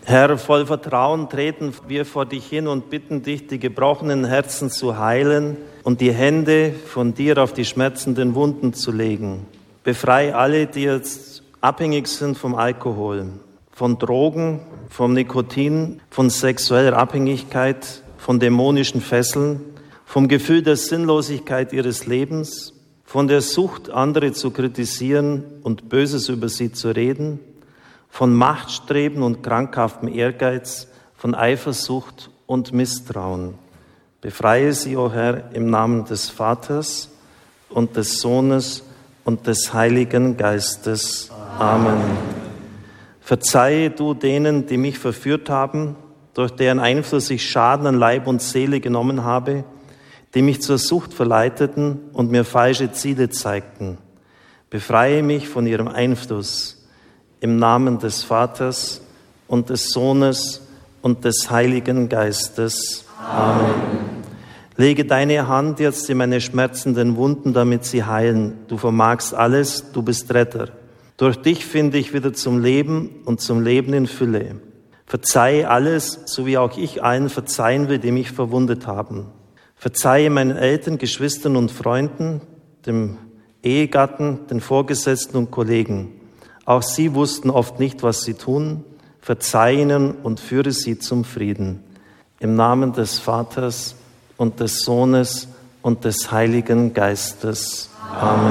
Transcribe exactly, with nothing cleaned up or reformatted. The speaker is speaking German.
Herr, voll Vertrauen treten wir vor dich hin und bitten dich, die gebrochenen Herzen zu heilen und die Hände von dir auf die schmerzenden Wunden zu legen. Befreie alle, die jetzt abhängig sind vom Alkohol, von Drogen, vom Nikotin, von sexueller Abhängigkeit, von dämonischen Fesseln, vom Gefühl der Sinnlosigkeit ihres Lebens, von der Sucht, andere zu kritisieren und Böses über sie zu reden, von Machtstreben und krankhaftem Ehrgeiz, von Eifersucht und Misstrauen. Befreie sie, o Herr, im Namen des Vaters und des Sohnes und des Heiligen Geistes. Amen. Verzeihe du denen, die mich verführt haben, durch deren Einfluss ich Schaden an Leib und Seele genommen habe, die mich zur Sucht verleiteten und mir falsche Ziele zeigten. Befreie mich von ihrem Einfluss im Namen des Vaters und des Sohnes und des Heiligen Geistes. Amen. Lege deine Hand jetzt in meine schmerzenden Wunden, damit sie heilen. Du vermagst alles, du bist Retter. Durch dich finde ich wieder zum Leben und zum Leben in Fülle. Verzeihe alles, so wie auch ich allen verzeihen will, die mich verwundet haben. Verzeihe meinen Eltern, Geschwistern und Freunden, dem Ehegatten, den Vorgesetzten und Kollegen. Auch sie wussten oft nicht, was sie tun. Verzeih ihnen und führe sie zum Frieden. Im Namen des Vaters und des Sohnes und des Heiligen Geistes. Amen.